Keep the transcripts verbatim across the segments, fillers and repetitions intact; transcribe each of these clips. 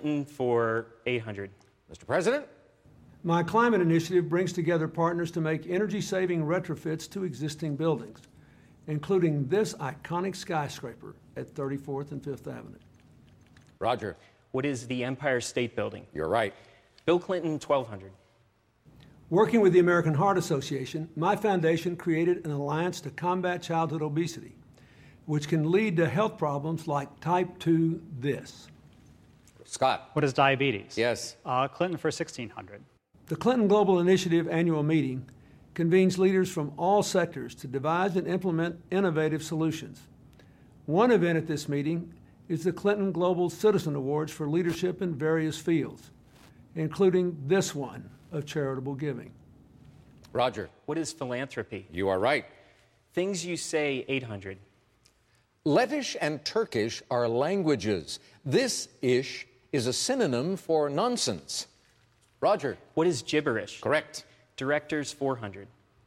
Clinton for eight hundred. Mister President? My climate initiative brings together partners to make energy-saving retrofits to existing buildings, including this iconic skyscraper at thirty-fourth and Fifth Avenue. Roger. What is the Empire State Building? You're right. Bill Clinton, twelve hundred. Working with the American Heart Association, my foundation created an alliance to combat childhood obesity, which can lead to health problems like type two this. Scott. What is diabetes? Yes. Uh, Clinton for sixteen hundred. The Clinton Global Initiative annual meeting convenes leaders from all sectors to devise and implement innovative solutions. One event at this meeting is the Clinton Global Citizen Awards for leadership in various fields, including this one of charitable giving. Roger. What is philanthropy? You are right. Things you say, eight hundred. Lettish and Turkish are languages. This ish is a synonym for nonsense. Roger. What is gibberish? Correct. Directors, four hundred.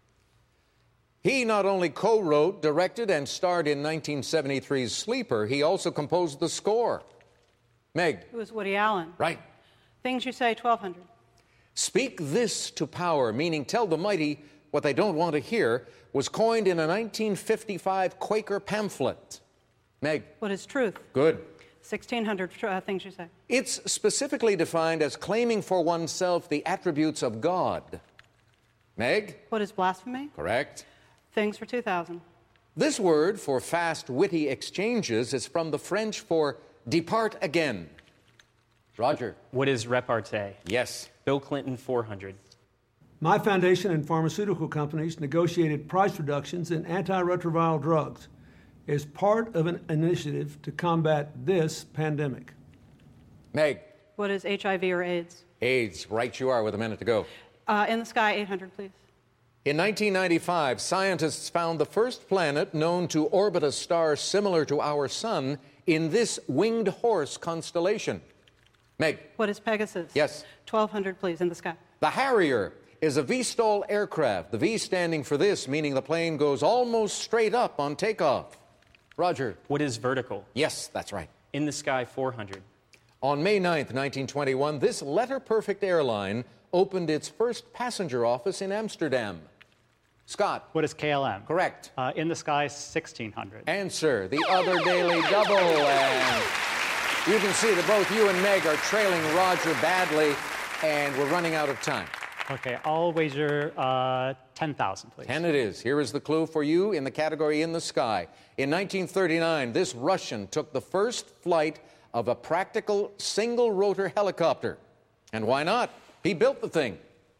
He not only co-wrote, directed, and starred in nineteen seventy-three's Sleeper, he also composed the score. Meg. It was Woody Allen. Right. Things you say, twelve hundred. Speak this to power, meaning tell the mighty what they don't want to hear, was coined in a nineteen fifty-five Quaker pamphlet. Meg. What is truth? Good. sixteen hundred uh, things you say. It's specifically defined as claiming for oneself the attributes of God. Meg? What is blasphemy? Correct. Things for two thousand. This word for fast, witty exchanges is from the French for depart again. Roger. What is repartee? Yes. Bill Clinton, four hundred. My foundation and pharmaceutical companies negotiated price reductions in antiretroviral drugs as part of an initiative to combat this pandemic. Meg. What is H I V or AIDS? AIDS. Right you are with a minute to go. Uh, in the sky, eight hundred, please. In nineteen ninety-five, scientists found the first planet known to orbit a star similar to our sun in this winged horse constellation. Meg. What is Pegasus? Yes. twelve hundred, please, in the sky. The Harrier is a V-STOL aircraft, the V standing for this, meaning the plane goes almost straight up on takeoff. Roger. What is vertical? Yes, that's right. In the sky, four hundred. On May ninth, nineteen twenty-one, this letter-perfect airline opened its first passenger office in Amsterdam. Scott. What is K L M? Correct. Uh, in the sky, sixteen hundred. Answer, the other daily double. And you can see that both you and Meg are trailing Roger badly, and we're running out of time. Okay, I'll wager uh, ten thousand, please. ten it is. Here is the clue for you in the category in the sky. In nineteen thirty-nine, this Russian took the first flight of a practical single-rotor helicopter. And why not? He built the thing.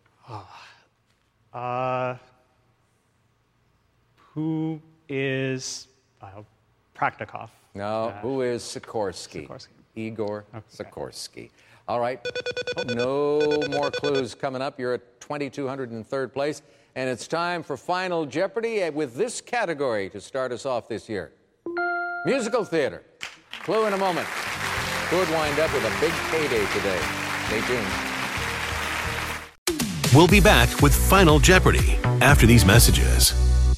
Uh, who is uh, Praktikov? No, Uh, who is Sikorsky? Sikorsky. Igor Okay. Sikorsky. All right. No more clues coming up. You're at two thousand two hundred third place. And it's time for Final Jeopardy with this category to start us off this year. Musical theater. Clue in a moment. Could wind up with a big payday today. Stay tuned. We'll be back with Final Jeopardy after these messages.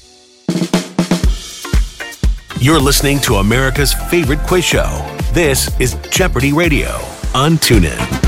You're listening to America's favorite quiz show. This is Jeopardy Radio on TuneIn.